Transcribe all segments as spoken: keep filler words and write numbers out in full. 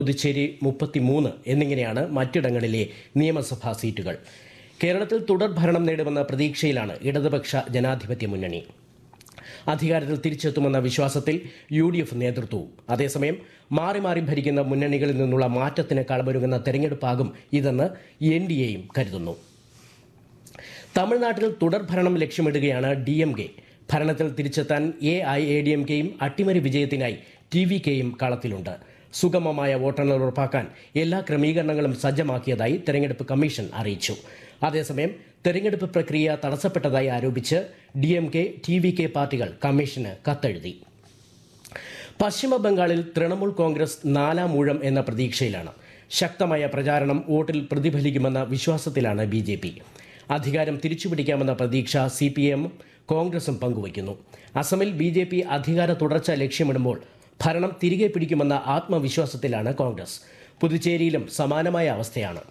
പുതുച്ചേരി മുപ്പത്തിമൂന്ന് എന്നിങ്ങനെയാണ് മറ്റിടങ്ങളിലെ നിയമസഭാ സീറ്റുകൾ. കേരളത്തിൽ തുടർഭരണം നേടുമെന്ന പ്രതീക്ഷയിലാണ് ഇടതുപക്ഷ ജനാധിപത്യ മുന്നണി. അധികാരത്തിൽ തിരിച്ചെത്തുമെന്ന വിശ്വാസത്തിൽ യു ഡി എഫ് നേതൃത്വവും. അതേസമയം മാറി മാറി ഭരിക്കുന്ന മുന്നണികളിൽ നിന്നുള്ള മാറ്റത്തിന് കളമൊരുങ്ങുന്ന തെരഞ്ഞെടുപ്പാകും ഇതെന്ന് എൻ ഡി എയും കരുതുന്നു. തമിഴ്നാട്ടിൽ തുടർഭരണം ലക്ഷ്യമിടുകയാണ് ഡി എം കെ. ഭരണത്തിൽ തിരിച്ചെത്താൻ A I A D M കെയും അട്ടിമറി വിജയത്തിനായി ടി വി കെയും കളത്തിലുണ്ട്. സുഗമമായ വോട്ടെണ്ണൽ ഉറപ്പാക്കാൻ എല്ലാ ക്രമീകരണങ്ങളും സജ്ജമാക്കിയതായി തെരഞ്ഞെടുപ്പ് കമ്മീഷൻ അറിയിച്ചു. അതേസമയം തെരഞ്ഞെടുപ്പ് പ്രക്രിയ തടസ്സപ്പെട്ടതായി ആരോപിച്ച് D M K T V K പാർട്ടികൾ കമ്മീഷന് കത്തെഴുതി. പശ്ചിമ ബംഗാളിൽ തൃണമൂൽ കോൺഗ്രസ് നാലാം ഊഴം എന്ന പ്രതീക്ഷയിലാണ്. ശക്തമായ പ്രചാരണം വോട്ടിൽ പ്രതിഫലിക്കുമെന്ന വിശ്വാസത്തിലാണ് ബി ജെ പി. അധികാരം തിരിച്ചുപിടിക്കാമെന്ന പ്രതീക്ഷ സി പി എം കോൺഗ്രസും പങ്കുവയ്ക്കുന്നു. അസമിൽ ബി ജെ പി അധികാര തുടർച്ച ലക്ഷ്യമിടുമ്പോൾ ഭരണം തിരികെ പിടിക്കുമെന്ന ആത്മവിശ്വാസത്തിലാണ് കോൺഗ്രസ്. പുതുച്ചേരിയിലും സമാനമായ അവസ്ഥയാണ്.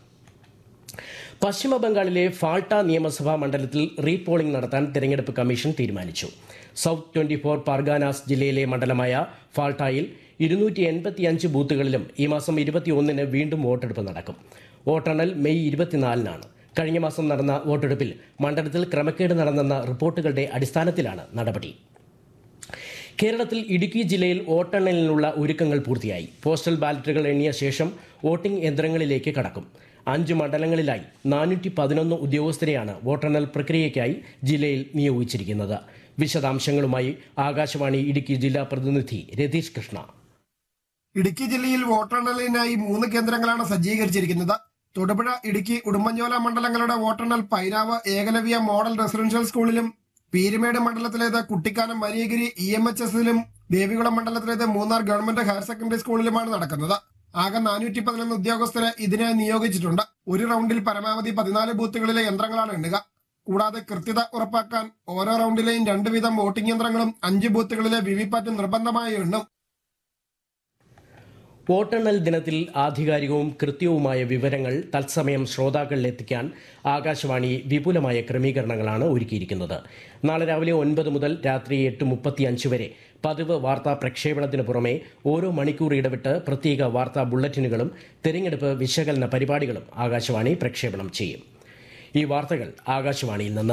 പശ്ചിമ ബംഗാളിലെ ഫാൾട്ട നിയമസഭാ മണ്ഡലത്തിൽ റീപോളിംഗ് നടത്താൻ തെരഞ്ഞെടുപ്പ് കമ്മീഷൻ തീരുമാനിച്ചു. സൗത്ത് ട്വന്റി ഫോർ പർഗാനാസ് ജില്ലയിലെ മണ്ഡലമായ ഫാൾട്ടയിൽ ഇരുന്നൂറ്റി എൺപത്തി അഞ്ച് ബൂത്തുകളിലും ഈ മാസം ഇരുപത്തിയൊന്നിന് വീണ്ടും വോട്ടെടുപ്പ് നടക്കും. വോട്ടെണ്ണൽ മെയ് ഇരുപത്തിനാലിനാണ്. കഴിഞ്ഞ മാസം നടന്ന വോട്ടെടുപ്പിൽ മണ്ഡലത്തിൽ ക്രമക്കേട് നടന്നെന്ന റിപ്പോർട്ടുകളുടെ അടിസ്ഥാനത്തിലാണ് നടപടി. കേരളത്തിൽ ഇടുക്കി ജില്ലയിൽ വോട്ടെണ്ണലിനുള്ള ഒരുക്കങ്ങൾ പൂർത്തിയായി. പോസ്റ്റൽ ബാലറ്റുകൾ എണ്ണിയ ശേഷം വോട്ടിംഗ് യന്ത്രങ്ങളിലേക്ക് കടക്കും. അഞ്ച് മണ്ഡലങ്ങളിലായി നാനൂറ്റി പതിനൊന്ന് ഉദ്യോഗസ്ഥരെയാണ് വോട്ടെണ്ണൽ പ്രക്രിയയ്ക്കായി ജില്ലയിൽ നിയോഗിച്ചിരിക്കുന്നത്. വിശദാംശങ്ങളുമായി ആകാശവാണി ഇടുക്കി ജില്ലാ പ്രതിനിധി രതീഷ് കൃഷ്ണ. ഇടുക്കി ജില്ലയിൽ വോട്ടെണ്ണലിനായി മൂന്ന് കേന്ദ്രങ്ങളാണ് സജ്ജീകരിച്ചിരിക്കുന്നത്. തൊടുപുഴ, ഇടുക്കി, ഉടുമ്പൻചോല മണ്ഡലങ്ങളുടെ വോട്ടെണ്ണൽ പൈനാവ് ഏകലവ്യ മോഡൽ റെസിഡൻഷ്യൽ സ്കൂളിലും, Peermade മണ്ഡലത്തിലേത് Kuttikkanam Mariagiri E M H എസിലും, Devikulam മണ്ഡലത്തിലേത് Munnar government higher secondary സ്കൂളിലുമാണ് നടക്കുന്നത്. ആകെ നാനൂറ്റി പതിനൊന്ന് ഉദ്യോഗസ്ഥരെ ഇതിനായി നിയോഗിച്ചിട്ടുണ്ട്. ഒരു റൗണ്ടിൽ പരമാവധി പതിനാല് ബൂത്തുകളിലെ യന്ത്രങ്ങളാണ് എണ്ണുക. കൂടാതെ കൃത്യത ഉറപ്പാക്കാൻ ഓരോ റൗണ്ടിലെയും രണ്ട് വീതം വോട്ടിംഗ് യന്ത്രങ്ങളും അഞ്ച് ബൂത്തുകളിലെ വിവിപാറ്റും നിർബന്ധമായി എണ്ണും. വോട്ടെണ്ണൽ ദിനത്തിൽ ആധികാരികവും കൃത്യവുമായ വിവരങ്ങൾ തത്സമയം ശ്രോതാക്കളിലെത്തിക്കാൻ ആകാശവാണി വിപുലമായ ക്രമീകരണങ്ങളാണ് ഒരുക്കിയിരിക്കുന്നത്. നാളെ രാവിലെ ഒൻപത് മുതൽ രാത്രി എട്ട് മുപ്പത്തി അഞ്ച് വരെ പതിവ് വാർത്താ പ്രക്ഷേപണത്തിന് പുറമെ ഓരോ മണിക്കൂർ ഇടവിട്ട് പ്രത്യേക വാർത്താ ബുള്ളറ്റിനുകളും തെരഞ്ഞെടുപ്പ് വിശകലന പരിപാടികളും ആകാശവാണി പ്രക്ഷേപണം ചെയ്യും. ഈ വാർത്തകൾ ആകാശവാണിയിൽ നിന്ന്.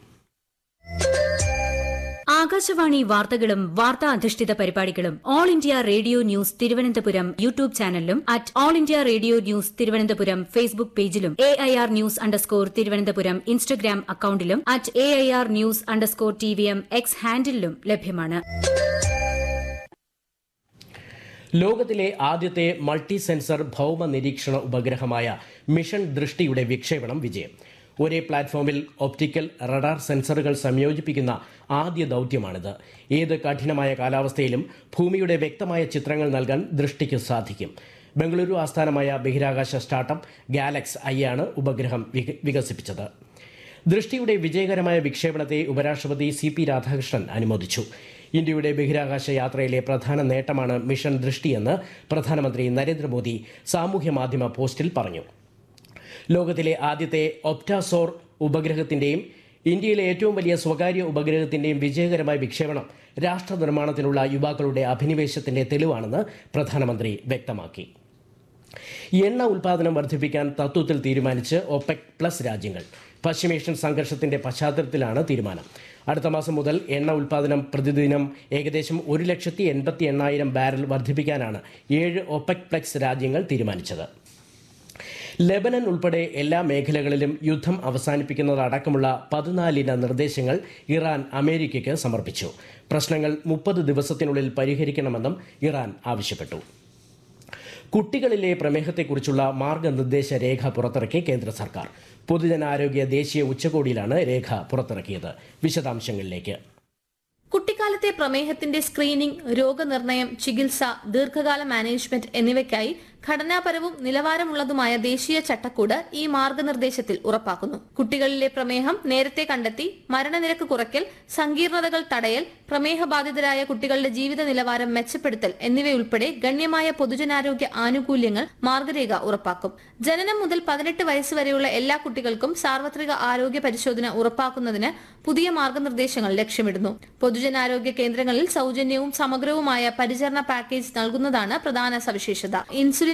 ആകാശവാണി വാർത്തകളും വാർത്താ അധിഷ്ഠിത പരിപാടികളും all India radio news Thiruvananthapuram YouTube ചാനലിലും at all India radio news Thiruvananthapuram Facebook പേജിലും A I R news underscore Thiruvananthapuram Instagram അക്കൌണ്ടിലും at A I R news underscore T V M X ഹാൻഡിലും ലഭ്യമാണ്. ലോകത്തിലെ ആദ്യത്തെ മൾട്ടി സെൻസർ ഭൌമ നിരീക്ഷണ ഉപഗ്രഹമായ മിഷൻ ദൃഷ്ടിയുടെ വിക്ഷേപണം വിജയം. ഒരേ പ്ലാറ്റ്ഫോമിൽ ഒപ്റ്റിക്കൽ റഡാർ സെൻസറുകൾ സംയോജിപ്പിക്കുന്ന ആദ്യ ദൌത്യമാണിത്. ഏത് കഠിനമായ കാലാവസ്ഥയിലും ഭൂമിയുടെ വ്യക്തമായ ചിത്രങ്ങൾ നൽകാൻ ദൃഷ്ടിക്ക് സാധിക്കും. ബംഗളൂരു ആസ്ഥാനമായ ബഹിരാകാശ സ്റ്റാർട്ടപ്പ് ഗാലക്സ് ഐ ആണ് ഉപഗ്രഹം വികസിപ്പിച്ചത്. ദൃഷ്ടിയുടെ വിജയകരമായ വിക്ഷേപണത്തെ ഉപരാഷ്ട്രപതി സി പി രാധാകൃഷ്ണൻ അനുമോദിച്ചു. ഇന്ത്യയുടെ ബഹിരാകാശ യാത്രയിലെ പ്രധാന നേട്ടമാണ് മിഷൻ ദൃഷ്ടിയെന്ന് പ്രധാനമന്ത്രി നരേന്ദ്രമോദി സാമൂഹ്യ മാധ്യമ പോസ്റ്റിൽ പറഞ്ഞു. ലോകത്തിലെ ആദ്യത്തെ ഒപ്റ്റാസോർ ഉപഗ്രഹത്തിന്റെയും ഇന്ത്യയിലെ ഏറ്റവും വലിയ സ്വകാര്യ ഉപഗ്രഹത്തിന്റെയും വിജയകരമായ വിക്ഷേപണം രാഷ്ട്ര നിർമ്മാണത്തിനുള്ള യുവാക്കളുടെ അഭിനിവേശത്തിന്റെ തെളിവാണെന്ന് പ്രധാനമന്ത്രി വ്യക്തമാക്കി. എണ്ണ ഉൽപാദനം വർദ്ധിപ്പിക്കാൻ തത്വത്തിൽ തീരുമാനിച്ച് ഒപെക് പ്ലസ് രാജ്യങ്ങൾ. പശ്ചിമേഷ്യൻ സംഘർഷത്തിന്റെ പശ്ചാത്തലത്തിലാണ് തീരുമാനം. അടുത്ത മാസം മുതൽ എണ്ണ ഉൽപാദനം പ്രതിദിനം ഏകദേശം ഒരു ലക്ഷത്തി എൺപത്തി എണ്ണായിരം ബാരൽ വർദ്ധിപ്പിക്കാനാണ് ഏഴ് ഒപെക് പ്ലസ് രാജ്യങ്ങൾ തീരുമാനിച്ചത്. ലെബനൻ ഉൾപ്പെടെ എല്ലാ മേഖലകളിലും യുദ്ധം അവസാനിപ്പിക്കുന്നതടക്കമുള്ള പതിനാലിന നിർദ്ദേശങ്ങൾ ഇറാൻ അമേരിക്കയ്ക്ക് സമർപ്പിച്ചു. പ്രശ്നങ്ങൾ മുപ്പത് ദിവസത്തിനുള്ളിൽ പരിഹരിക്കണമെന്നും ഇറാൻ ആവശ്യപ്പെട്ടു. കുട്ടികളിലെ പ്രമേഹത്തെക്കുറിച്ചുള്ള മാർഗനിർദ്ദേശ രേഖ പുറത്തിറക്കി കേന്ദ്ര സർക്കാർ. പൊതുജനാരോഗ്യ ദേശീയ ഉച്ചകോടിയിലാണ് രേഖ പുറത്തിറക്കിയത്. വിശദാംശങ്ങളിലേക്ക്. കുട്ടിക്കാലത്തെ പ്രമേഹത്തിന്റെ സ്ക്രീനിംഗ്, രോഗനിർണയം, ചികിത്സ, ദീർഘകാല മാനേജ്മെന്റ് എന്നിവയ്ക്കായി ഘടനാപരവും നിലവാരമുള്ളതുമായ ദേശീയ ചട്ടക്കൂട് ഈ മാർഗനിർദ്ദേശത്തിൽ ഉറപ്പാക്കുന്നു. കുട്ടികളിലെ പ്രമേഹം നേരത്തെ കണ്ടെത്തി മരണനിരക്ക് കുറയ്ക്കൽ, സങ്കീർണതകൾ തടയൽ, പ്രമേഹബാധിതരായ കുട്ടികളുടെ ജീവിത നിലവാരം മെച്ചപ്പെടുത്തൽ എന്നിവയുൾപ്പെടെ ഗണ്യമായ പൊതുജനാരോഗ്യ ആനുകൂല്യങ്ങൾ മാർഗരേഖ ഉറപ്പാക്കും. ജനനം മുതൽ പതിനെട്ട് വയസ്സ് വരെയുള്ള എല്ലാ കുട്ടികൾക്കും സാർവത്രിക ആരോഗ്യ പരിശോധന ഉറപ്പാക്കുന്നതിന് പുതിയ മാർഗനിർദ്ദേശങ്ങൾ ലക്ഷ്യമിടുന്നു. പൊതുജനാരോഗ്യ കേന്ദ്രങ്ങളിൽ സൗജന്യവും സമഗ്രവുമായ പരിചരണ പാക്കേജ് നൽകുന്നതാണ് പ്രധാന സവിശേഷത. ഇൻസുലിൻ